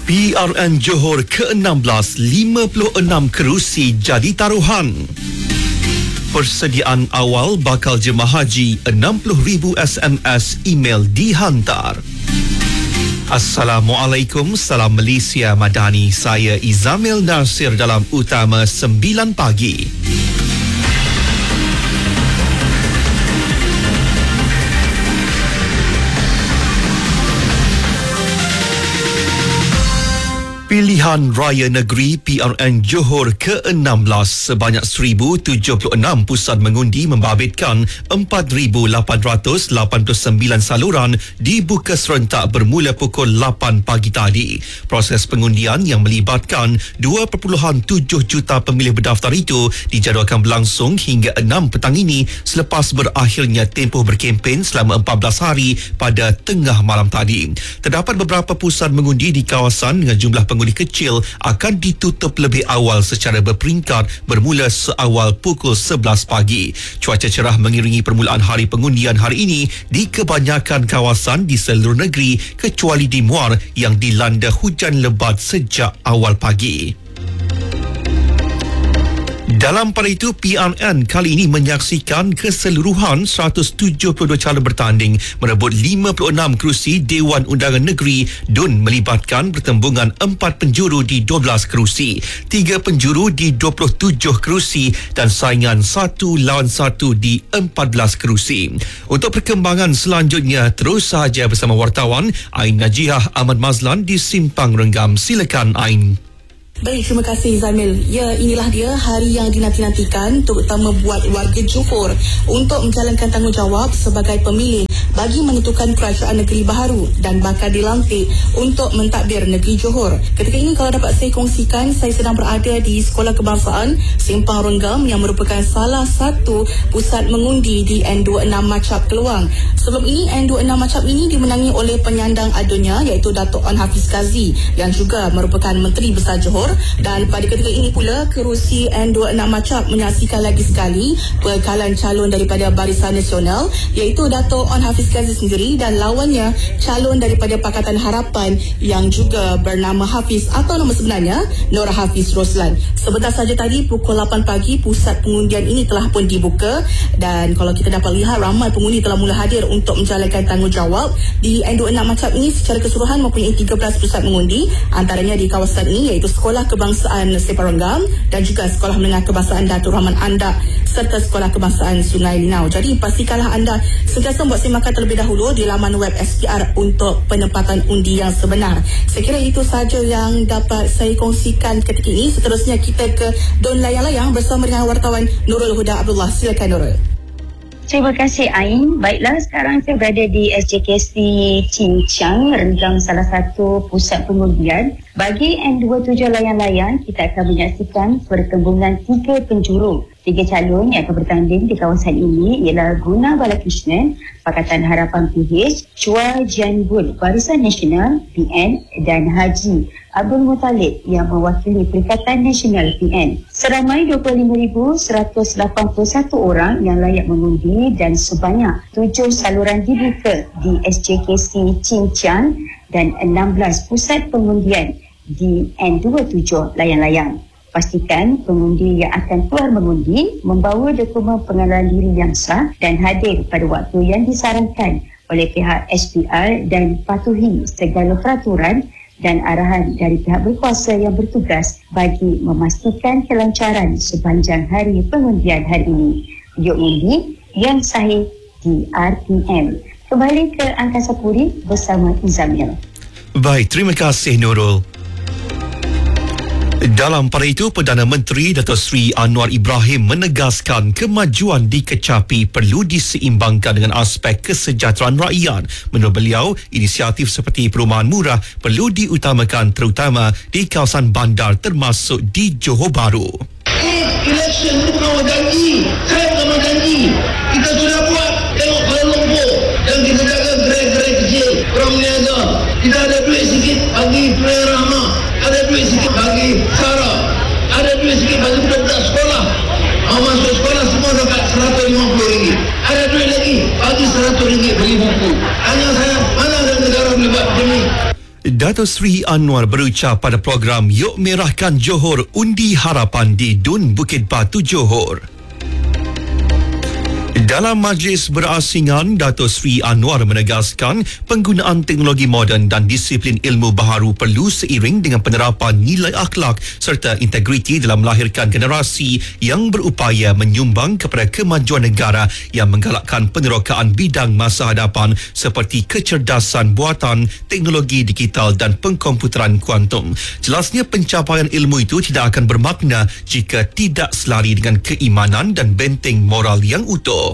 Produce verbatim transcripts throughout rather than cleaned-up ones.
P R N Johor ke enam belas, lima puluh enam kerusi jadi taruhan. Persediaan awal bakal jemaah haji, enam puluh ribu S M S email dihantar. Assalamualaikum, salam Malaysia Madani. Saya Izamil Nasir dalam Utama sembilan pagi. Pilihan Raya Negeri P R N Johor ke enam belas, sebanyak seribu tujuh puluh enam pusat mengundi membabitkan empat ribu lapan ratus lapan puluh sembilan saluran dibuka serentak bermula pukul lapan pagi tadi. Proses pengundian yang melibatkan dua perpuluhan tujuh juta pemilih berdaftar itu dijadualkan berlangsung hingga enam petang ini selepas berakhirnya tempoh berkempen selama empat belas hari pada tengah malam tadi. Terdapat beberapa pusat mengundi di kawasan dengan jumlah pengundi kecil akan ditutup lebih awal secara berperingkat bermula seawal pukul sebelas pagi. Cuaca cerah mengiringi permulaan hari pengundian hari ini di kebanyakan kawasan di seluruh negeri kecuali di Muar yang dilanda hujan lebat sejak awal pagi. Dalam pada itu, P R N kali ini menyaksikan keseluruhan seratus tujuh puluh dua calon bertanding merebut lima puluh enam kerusi Dewan Undangan Negeri dan melibatkan pertembungan empat penjuru di dua belas kerusi, tiga penjuru di dua puluh tujuh kerusi dan saingan satu lawan satu di empat belas kerusi. Untuk perkembangan selanjutnya, terus sahaja bersama wartawan Ain Najihah Ahmad Mazlan di Simpang Renggam. Silakan Ain. Baik, terima kasih Zamil. Ya, inilah dia hari yang dinanti-nantikan terutama buat warga Johor untuk menjalankan tanggungjawab sebagai pemilih bagi menentukan kerajaan negeri baharu dan bakal dilantik untuk mentadbir negeri Johor. Ketika ini kalau dapat saya kongsikan, saya sedang berada di Sekolah Kebangsaan Simpang Renggam yang merupakan salah satu pusat mengundi di N dua puluh enam Macap Keluang. Sebelum ini N dua puluh enam Macap ini dimenangi oleh penyandang adanya iaitu Datuk Onn Hafiz Kazee yang juga merupakan Menteri Besar Johor. Dan pada ketika ini pula kerusi N dua puluh enam Macap menyaksikan lagi sekali bekalan calon daripada Barisan Nasional iaitu Datuk Onn Hafiz Kazee sendiri dan lawannya calon daripada Pakatan Harapan yang juga bernama Hafiz atau nama sebenarnya Nur Hafiz Roslan. Sebentar saja tadi pukul lapan pagi pusat pengundian ini telah pun dibuka dan kalau kita dapat lihat ramai pengundi telah mula hadir untuk menjalankan tanggungjawab di N dua puluh enam Macap ini. Secara keseluruhan mempunyai tiga belas pusat mengundi, antaranya di kawasan ini iaitu Sekolah Kebangsaan Simpang Renggam dan juga Sekolah Menengah Kebangsaan Datuk Rahman Andak serta Sekolah Kebangsaan Sungai Linau. Jadi pastikanlah anda sentiasa buat simakan terlebih dahulu di laman web S P R untuk penempatan undi yang sebenar. Saya kira itu sahaja yang dapat saya kongsikan ketika ini. Seterusnya kita ke Don Layang-Layang bersama dengan wartawan Nurul Huda Abdullah. Silakan Nurul. Terima kasih Ain. Baiklah, sekarang saya berada di S J K C Cincang Renggam, salah satu pusat pengundian. Bagi N dua puluh tujuh layang-layang, kita akan menyaksikan pertembungan tiga penjuru. Tiga calon yang akan bertanding di kawasan ini ialah Guna Balakrishnan, Pakatan Harapan P H, Chua Jian Bun, Barisan Nasional P N dan Haji Abdul Muttalib yang mewakili Perikatan Nasional P N. Seramai dua puluh lima ribu seratus lapan puluh satu orang yang layak mengundi dan sebanyak tujuh saluran dibuka di S J K C Cincang dan enam belas pusat pengundian di N dua puluh tujuh layang-layang. Pastikan pengundi yang akan keluar mengundi membawa dokumen pengenalan diri yang sah dan hadir pada waktu yang disarankan oleh pihak S P R dan patuhi segala peraturan dan arahan dari pihak berkuasa yang bertugas bagi memastikan kelancaran sepanjang hari pengundian hari ini. Yuk undi yang sahih di R T M. Kembali ke Angkasa Puri bersama Izamil. Baik, terima kasih Nurul. Dalam pada itu, Perdana Menteri Datuk Seri Anwar Ibrahim menegaskan kemajuan dikecapi perlu diseimbangkan dengan aspek kesejahteraan rakyat. Menurut beliau, inisiatif seperti perumahan murah perlu diutamakan terutama di kawasan bandar termasuk di Johor Bahru. Election itu bukan janji. Saya bukan janji. Kita sudah buat. Tengok Kuala Lumpur yang kita jaga gerai-gerai kecil, orang meniaga. Kita ada duit sikit bagi Puan Rahmah, ada duit sikit bagi Sarah, ada duit sikit bagi budak-budak sekolah. Mau masuk sekolah semua dapat seratus lima puluh ringgit. Ada duit lagi bagi seratus ringgit beli buku. Tanya saya, mana ada negara boleh buat demi? Dato' Sri Anwar berucap pada program Yuk Merahkan Johor Undi Harapan di Dun Bukit Batu, Johor. Dalam majlis berasingan, Dato' Sri Anwar menegaskan penggunaan teknologi moden dan disiplin ilmu baharu perlu seiring dengan penerapan nilai akhlak serta integriti dalam melahirkan generasi yang berupaya menyumbang kepada kemajuan negara yang menggalakkan penerokaan bidang masa hadapan seperti kecerdasan buatan, teknologi digital dan pengkomputeran kuantum. Jelasnya pencapaian ilmu itu tidak akan bermakna jika tidak selari dengan keimanan dan benteng moral yang utuh.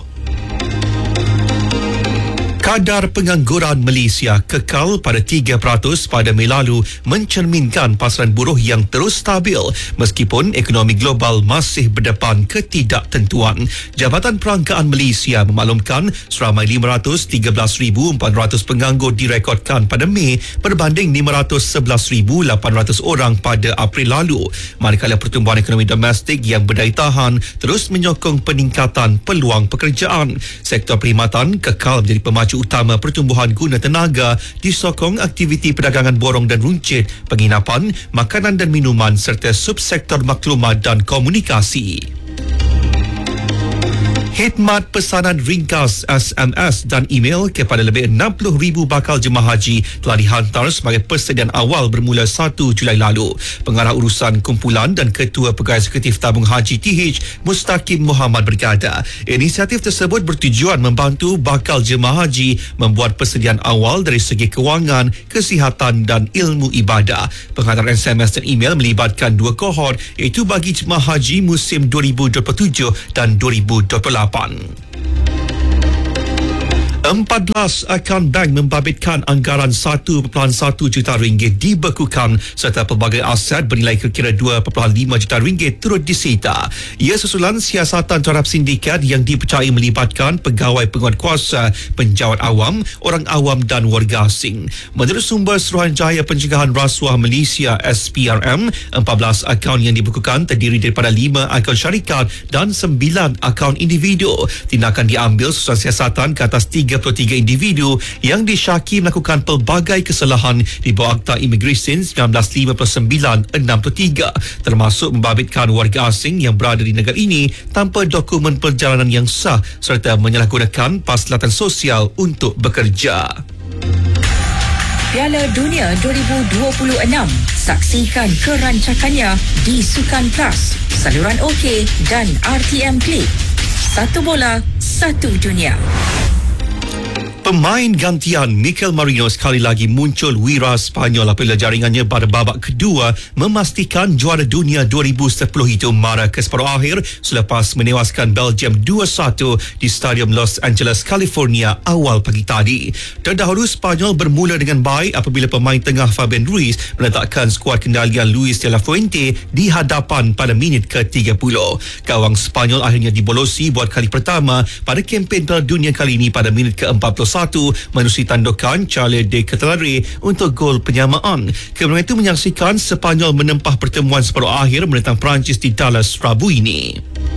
Kadar pengangguran Malaysia kekal pada tiga peratus pada Mei lalu mencerminkan pasaran buruh yang terus stabil meskipun ekonomi global masih berdepan ketidaktentuan. Jabatan Perangkaan Malaysia memaklumkan seramai lima ratus tiga belas ribu empat ratus penganggur direkodkan pada Mei berbanding lima ratus sebelas ribu lapan ratus orang pada April lalu. Manakala pertumbuhan ekonomi domestik yang berdaya tahan terus menyokong peningkatan peluang pekerjaan. Sektor perkhidmatan kekal menjadi pemacu utama pertumbuhan guna tenaga disokong aktiviti perdagangan borong dan runcit, penginapan, makanan dan minuman serta subsektor maklumat dan komunikasi. Khidmat pesanan ringkas S M S dan email kepada lebih enam puluh ribu bakal jemaah haji telah dihantar sebagai persediaan awal bermula satu Julai lalu. Pengarah urusan kumpulan dan Ketua Pegawai Eksekutif Tabung Haji T H Mustaqim Muhammad berkata, inisiatif tersebut bertujuan membantu bakal jemaah haji membuat persediaan awal dari segi kewangan, kesihatan dan ilmu ibadah. Penghantaran S M S dan email melibatkan dua kohort iaitu bagi jemaah haji musim dua ribu dua puluh tujuh dan dua ribu dua puluh lapan. empat belas akaun bank membabitkan anggaran satu perpuluhan satu juta ringgit dibekukan serta pelbagai aset bernilai kira-kira dua perpuluhan lima juta ringgit turut disita. Ia susulan siasatan terhadap sindikat yang dipercayai melibatkan pegawai penguatkuasa, penjawat awam, orang awam dan warga asing. Menurut sumber Suruhanjaya Pencegahan Rasuah Malaysia S P R M, empat belas akaun yang dibekukan terdiri daripada lima akaun syarikat dan sembilan akaun individu. Tindakan diambil susulan siasatan ke atas tiga puluh tiga individu yang disyaki melakukan pelbagai kesalahan di bawah Akta Imigresen seribu sembilan ratus lima puluh sembilan enam puluh tiga, termasuk membabitkan warga asing yang berada di negara ini tanpa dokumen perjalanan yang sah serta menyalahgunakan paslatan sosial untuk bekerja. Piala Dunia dua ribu dua puluh enam. Saksikan kerancakannya di Sukan Plus, saluran OK dan R T M Klik. Satu bola, satu dunia. Pemain gantian Mikel Merino sekali lagi muncul wira Spanyol apabila jaringannya pada babak kedua memastikan juara dunia dua ribu sepuluh itu mara ke separuh akhir selepas menewaskan Belgium dua satu di Stadium Los Angeles, California awal pagi tadi. Terdahulu Spanyol bermula dengan baik apabila pemain tengah Fabian Ruiz meletakkan skuad kendalian Luis de la Fuente di hadapan pada minit ke tiga puluh. Gawang Spanyol akhirnya dibolosi buat kali pertama pada kempen Piala Dunia kali ini pada minit ke empat puluh satu menerusi tandukan Charles de Ketelare untuk gol penyamaan. Kemenangan itu menyaksikan Sepanyol menempah pertemuan separuh akhir menentang Perancis di Dallas Rabu ini.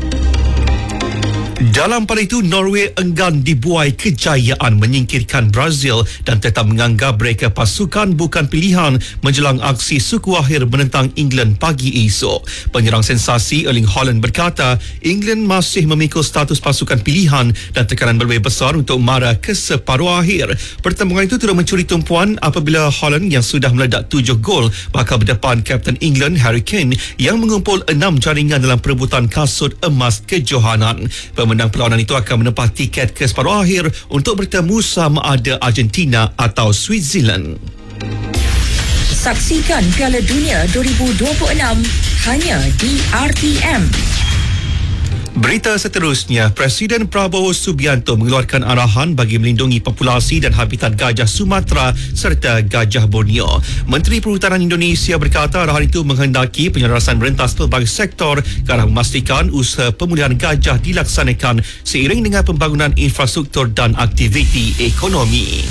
Dalam pada itu, Norway enggan dibuai kejayaan menyingkirkan Brazil dan tetap menganggap mereka pasukan bukan pilihan menjelang aksi suku akhir menentang England pagi esok. Penyerang sensasi Erling Haaland berkata, England masih memikul status pasukan pilihan dan tekanan berlebih besar untuk mara ke separuh akhir. Pertembungan itu turut mencuri tumpuan apabila Haaland yang sudah meledak tujuh gol bakal berdepan Kapten England Harry Kane yang mengumpul enam jaringan dalam perebutan kasut emas kejohanan. Pemenang perlawanan itu akan menempah tiket ke separuh akhir untuk bertemu sama ada Argentina atau Switzerland. Saksikan Piala Dunia dua ribu dua puluh enam hanya di R T M. Berita seterusnya, Presiden Prabowo Subianto mengeluarkan arahan bagi melindungi populasi dan habitat gajah Sumatera serta gajah Borneo. Menteri Perhutanan Indonesia berkata arahan itu menghendaki penyelarasan merentas pelbagai sektor ke arah memastikan usaha pemulihan gajah dilaksanakan seiring dengan pembangunan infrastruktur dan aktiviti ekonomi.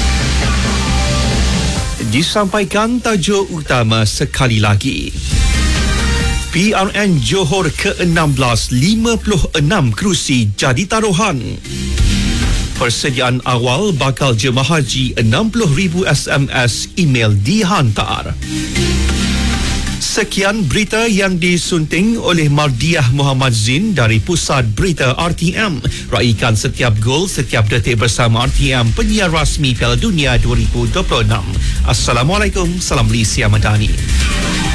Disampaikan tajuk utama sekali lagi. P R N Johor ke enam belas, lima puluh enam kerusi jadi taruhan. Persediaan awal bakal jemaah haji enam puluh ribu S M S email dihantar. Sekian berita yang disunting oleh Mardiah Muhammad Zin dari Pusat Berita R T M. Raikan setiap gol, setiap detik bersama R T M, penyiar rasmi Piala Dunia dua ribu dua puluh enam. Assalamualaikum, salam Malaysia Madani.